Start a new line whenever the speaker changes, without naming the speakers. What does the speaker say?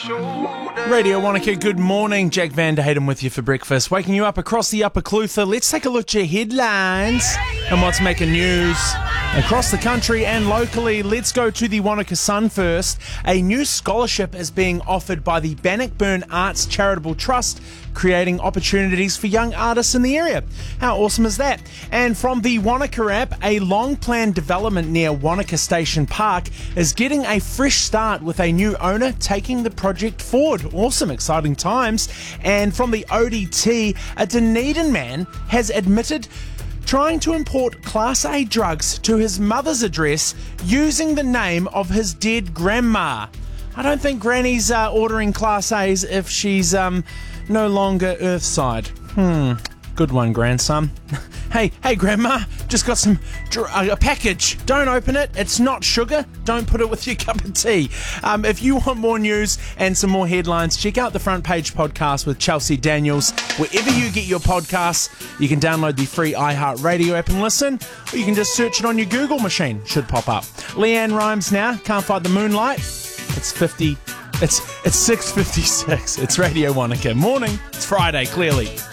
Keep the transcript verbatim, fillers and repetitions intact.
Radio Wanaka, good morning. Jack Van der Hayden with you for breakfast. Waking you up across the Upper Clutha. Let's take a look at your headlines and what's making news across the country and locally. Let's go to the Wanaka Sun first. A new scholarship is being offered by the Bannockburn Arts Charitable Trust, creating opportunities for young artists in the area. How awesome is that? And from the Wanaka app, a long-planned development near Wanaka Station Park is getting a fresh start with a new owner taking the project forward. Awesome, exciting times. And from the O D T, a Dunedin man has admitted trying to import Class A drugs to his mother's address using the name of his dead grandma. I don't think Granny's uh, ordering Class A's if she's um, no longer Earthside. Hmm, good one, grandson. Hey, hey, Grandma, just got some dr- uh, a package. Don't open it. It's not sugar. Don't put it with your cup of tea. Um, if you want more news and some more headlines, check out the Front Page podcast with Chelsea Daniels. Wherever you get your podcasts, you can download the free iHeartRadio app and listen, or you can just search it on your Google machine. Should pop up. Leanne Rhymes now. Can't Fight the Moonlight. It's fifty. It's it's six fifty-six. It's Radio Wanaka. Morning. It's Friday, clearly.